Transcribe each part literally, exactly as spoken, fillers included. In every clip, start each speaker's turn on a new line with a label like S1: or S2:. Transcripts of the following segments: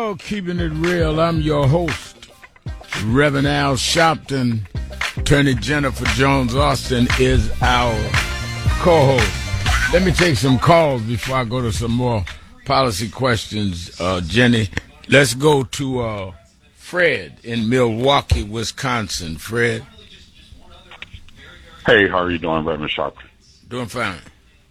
S1: show, Keeping It Real. I'm your host, Reverend Al Sharpton. Attorney Jennifer Jones Austin is our co-host. Let me take some calls before I go to some more policy questions, uh, Jenny. Let's go to uh, Fred in Milwaukee, Wisconsin. Fred.
S2: Hey, how are you doing, Reverend Sharpton?
S1: Doing fine.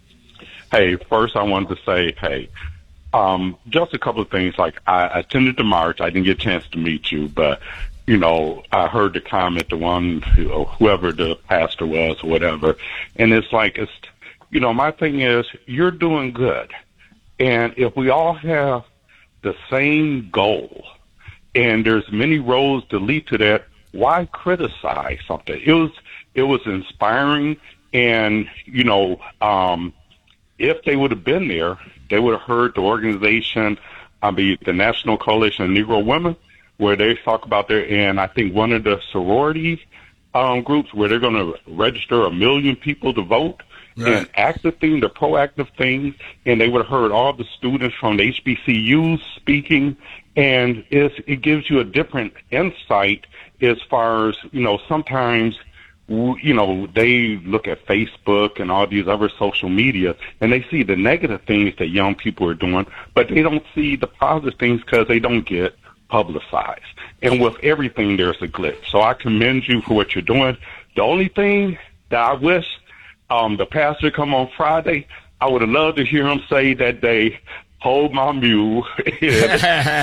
S2: Hey, first I wanted to say, hey, um, just a couple of things. Like, I attended the march. I didn't get a chance to meet you, but, you know, I heard the comment, the one, whoever the pastor was or whatever, and it's like, it's, you know, my thing is, you're doing good. And if we all have the same goal, and there's many roads to lead to that, why criticize something? It was, it was inspiring, and, you know, um, if they would have been there, they would have heard the organization, I mean, the National Coalition of Negro Women, where they talk about their, and I think one of the sorority um, groups where they're going to register a million people to vote, right. And active thing, the proactive things, and they would have heard all the students from the H B C Us speaking, and it's, it gives you a different insight as far as, you know, sometimes, you know, they look at Facebook and all these other social media, and they see the negative things that young people are doing, but they don't see the positive things because they don't get publicized. And with everything, there's a glitch. So I commend you for what you're doing. The only thing that I wish um, the pastor come on Friday, I would have loved to hear him say that they hold my mule and,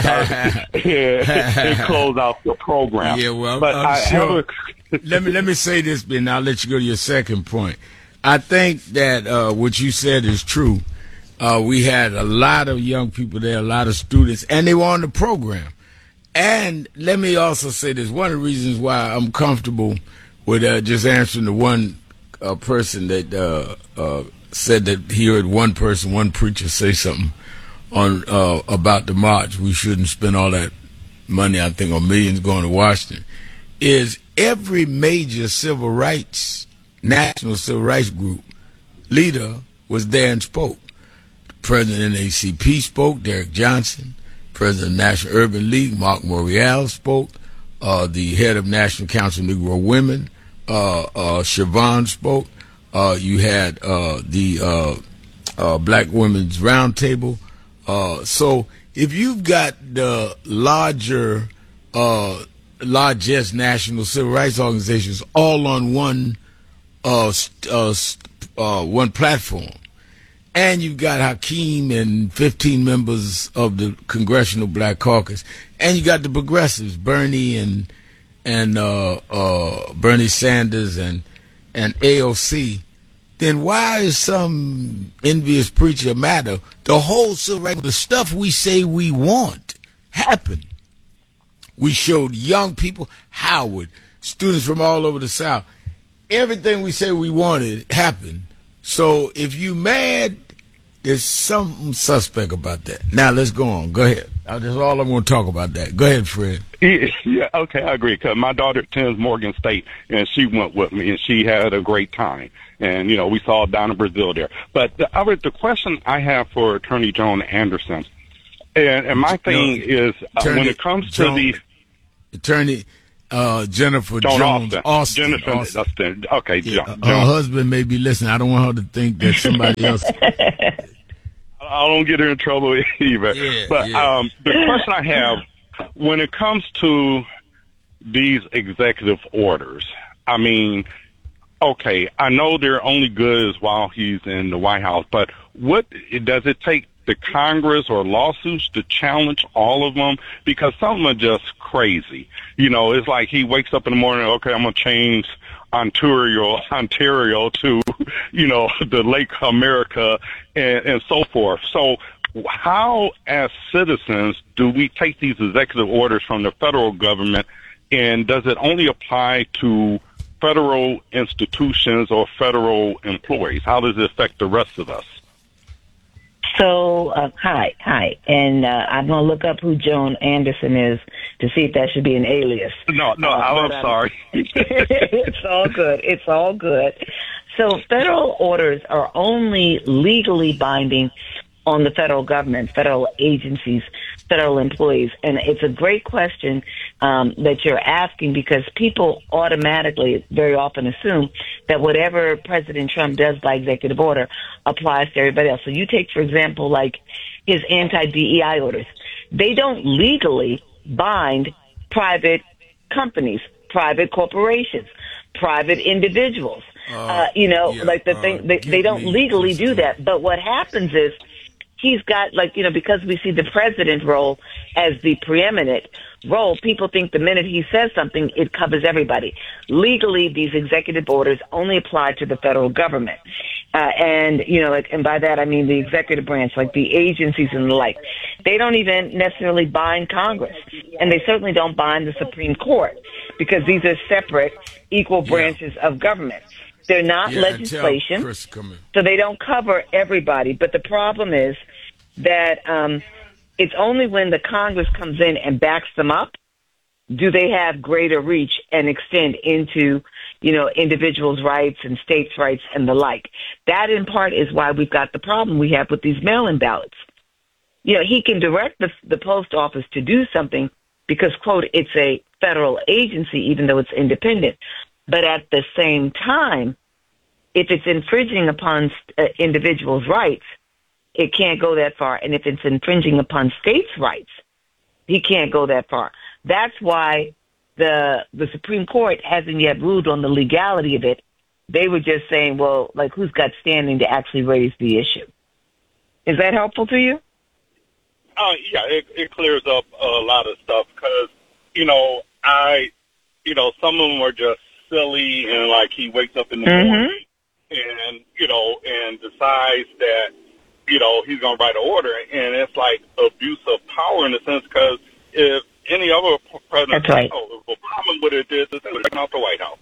S2: uh, and, and close out the program.
S1: Yeah, well,
S2: but
S1: I'm
S2: I
S1: sure.
S2: have a
S1: let me let me say this, Ben. I'll let you go to your second point. I think that uh, what you said is true. Uh, we had a lot of young people there, a lot of students, and they were on the program. And let me also say this: one of the reasons why I'm comfortable with uh, just answering the one uh, person that uh, uh, said that he heard one person, one preacher say something on uh, about the march. We shouldn't spend all that money, I think, or millions going to Washington. Is every major civil rights, national civil rights group leader was there and spoke. The president of the N double A C P spoke, Derek Johnson. President of the National Urban League, Mark Morial, spoke. Uh, the head of National Council of Negro Women, uh, uh, Siobhan, spoke. Uh, you had uh, the uh, uh, Black Women's Roundtable. Uh, so if you've got the larger uh largest national civil rights organizations all on one uh, uh, uh, one platform, and you've got Hakeem and fifteen members of the Congressional Black Caucus, and you got the progressives, Bernie and and uh, uh, Bernie Sanders and and A O C, then why is some envious preacher matter? The whole civil rights, the stuff we say we want, happen. We showed young people, Howard, students from all over the South. Everything we say we wanted happened. So if you mad, there's something suspect about that. Now let's go on. Go ahead. That's all I'm going to talk about that. Go ahead, Fred.
S2: Yeah, okay, I agree. Because my daughter attends Morgan State, and she went with me, and she had a great time. And, you know, we saw Donna Brazile there. But the, other, the question I have for Attorney Joan Anderson, and, and my thing no, is, uh, Attorney when it comes to Joan, the...
S1: Attorney uh, Jennifer
S2: Joan
S1: Jones
S2: Austin.
S1: Austin.
S2: Jennifer
S1: Austin.
S2: Austin. Okay,
S1: yeah,
S2: Joan.
S1: Her husband may be listening. I don't want her to think that somebody else...
S2: I don't get her in trouble either.
S1: Yeah,
S2: but
S1: yeah.
S2: Um, the question I have, when it comes to these executive orders, I mean, okay, I know they're only good as while he's in the White House, but what does it take the Congress or lawsuits to challenge all of them? Because some of them are just crazy. You know, it's like he wakes up in the morning, okay, I'm going to change Ontario, Ontario to, you know, the Lake America and, and so forth. So how, as citizens, do we take these executive orders from the federal government, and does it only apply to federal institutions or federal employees? How does it affect the rest of us?
S3: So, uh, hi, hi. And uh, I'm going to look up who Joan Anderson is to see if that should be an alias.
S2: No, no,
S3: uh,
S2: I'm
S3: um,
S2: sorry.
S3: It's all good. It's all good. So federal orders are only legally binding on the federal government, federal agencies, federal employees? And it's a great question um, that you're asking, because people automatically, very often assume that whatever President Trump does by executive order applies to everybody else. So you take, for example, like his anti-D E I orders. They don't legally bind private companies, private corporations, private individuals. Uh, uh, you know, yeah, like the uh, thing, they, they don't legally do that. But what happens is he's got, like, you know, because we see the president role as the preeminent role, people think the minute he says something, it covers everybody. Legally, these executive orders only apply to the federal government. Uh, and, you know, like, and by that I mean the executive branch, like the agencies and the like. They don't even necessarily bind Congress. And they certainly don't bind the Supreme Court, because these are separate, equal branches yeah. of government. They're not yeah, legislation, so they don't cover everybody. But the problem is that um, it's only when the Congress comes in and backs them up do they have greater reach and extend into, you know, individuals' rights and states' rights and the like. That, in part, is why we've got the problem we have with these mail-in ballots. You know, he can direct the, the post office to do something because, quote, it's a federal agency, even though it's independent. But at the same time, if it's infringing upon uh, individuals' rights, it can't go that far. And if it's infringing upon states' rights, he can't go that far. That's why the the Supreme Court hasn't yet ruled on the legality of it. They were just saying, well, like, who's got standing to actually raise the issue? Is that helpful to you?
S2: Uh, yeah, it, it clears up a lot of stuff because, you know, I, you know, some of them are just silly, and like he wakes up in the mm-hmm. morning and, you know, and decides that, you know, he's going to write an order, and it's like abuse of power in a sense, because if any other president,
S3: right.
S2: oh, if Obama would have did this, they would have taken off the White House.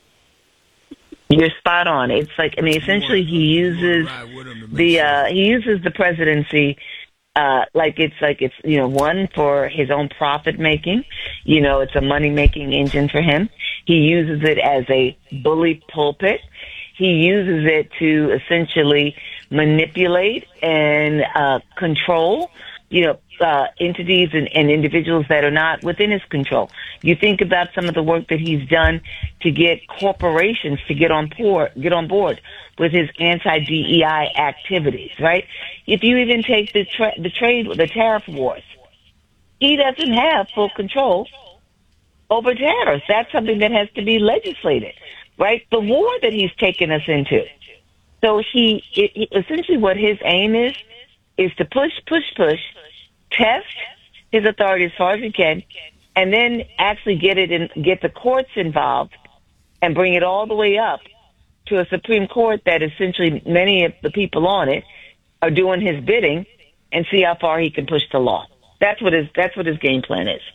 S3: You're spot on. It's like, I mean, essentially he uses the, uh, he uses the presidency Uh, like it's like it's, you know, one for his own profit making. You know, it's a money making engine for him. He uses it as a bully pulpit. He uses it to essentially manipulate and uh, control, you know, uh, entities and, and individuals that are not within his control. You think about some of the work that he's done to get corporations to get on board, get on board with his anti-D E I activities, right? If you even take the tra- the trade, the tariff wars, he doesn't have full control over tariffs. That's something that has to be legislated, right? The war that he's taken us into. So he, it, it, essentially what his aim is, is to push, push, push, test his authority as far as he can, and then actually get it in, get the courts involved and bring it all the way up to a Supreme Court that essentially many of the people on it are doing his bidding, and see how far he can push the law. That's what his that's what his game plan is.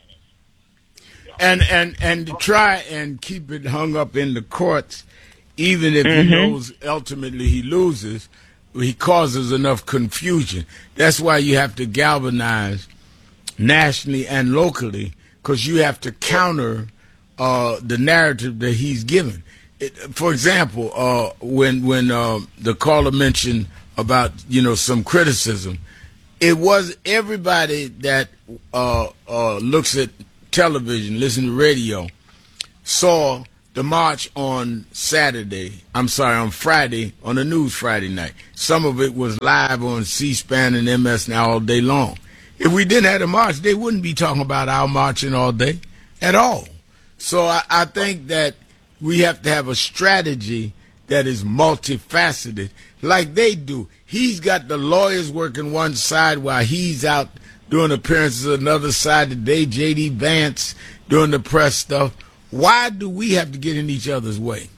S1: And and and to try and keep it hung up in the courts, even if mm-hmm. he knows ultimately he loses, he causes enough confusion. That's why you have to galvanize nationally and locally, because you have to counter uh, the narrative that he's given. It, for example, uh, when when uh, the caller mentioned about, you know, some criticism, it was everybody that uh, uh, looks at television, listen to radio, saw the march on Saturday, I'm sorry, on Friday, on the news Friday night. Some of it was live on C-SPAN and M S N all day long. If we didn't have the march, they wouldn't be talking about our marching all day at all. So I, I think that we have to have a strategy that is multifaceted, like they do. He's got the lawyers working one side while he's out doing appearances on another side today, J D. Vance doing the press stuff. Why do we have to get in each other's way?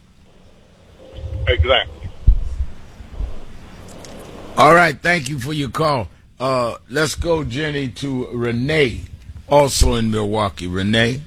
S2: Exactly.
S1: All right, thank you for your call. Uh, let's go, Jenny, to Renee, also in Milwaukee. Renee?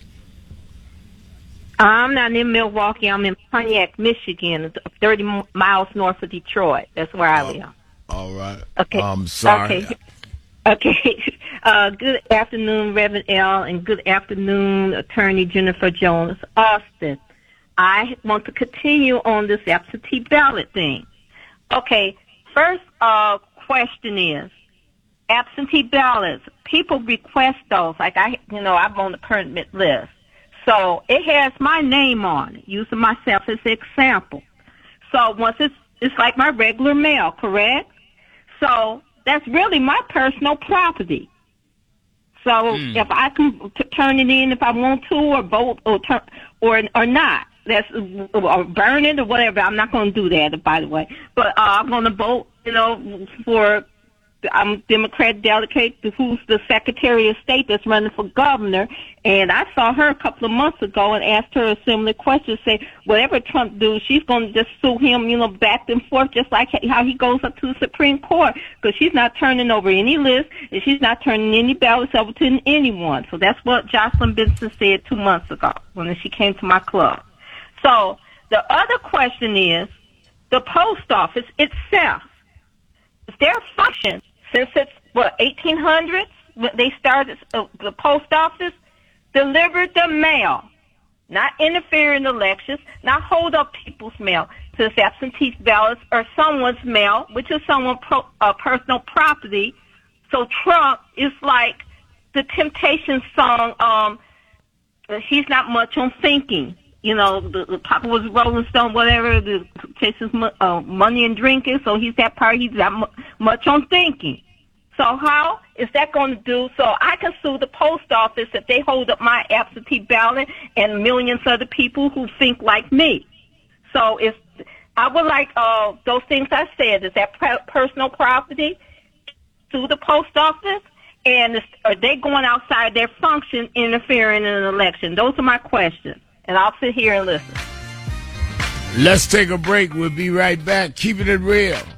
S4: I'm not in Milwaukee. I'm in Pontiac, Michigan, thirty miles north of Detroit. That's where I live.
S1: All right.
S4: Okay.
S1: I'm sorry.
S4: Okay. Okay. Uh, good afternoon, Reverend L, and good afternoon, Attorney Jennifer Jones Austin. I want to continue on this absentee ballot thing. Okay. First uh, question is, absentee ballots, people request those. Like I, you know, I'm on the permit list. So it has my name on it, using myself as an example. So once it's, it's like my regular mail, correct? So that's really my personal property. So mm. if I can t- turn it in if I want to, or vote, or turn, or or not, that's or burn it or whatever. I'm not going to do that, by the way. But uh, I'm going to vote, you know, for. I'm Democrat delegate who's the Secretary of State that's running for governor, and I saw her a couple of months ago and asked her a similar question, say, whatever Trump do, she's going to just sue him, you know, back and forth, just like how he goes up to the Supreme Court, because she's not turning over any list, and she's not turning any ballots over to anyone. So that's what Jocelyn Benson said two months ago when she came to my club. So the other question is the post office itself. Their function, since it's, what, eighteen hundreds, when they started uh, the post office, delivered the mail, not interfere in elections, not hold up people's mail, since absentee ballots are someone's mail, which is someone's pro, uh, personal property. So Trump is like the Temptations song, um, he's not much on thinking. You know, the, the Papa was Rolling Stone, whatever, the Temptations, uh, money and drinking, so he's that part, he's not m- much on thinking. So how is that going to do? So I can sue the post office if they hold up my absentee ballot and millions of other people who think like me. So if I would like uh, those things I said, is that pre- personal property, sue the post office, and is, are they going outside their function, interfering in an election? Those are my questions, and I'll sit here and listen.
S1: Let's take a break. We'll be right back. Keeping it real.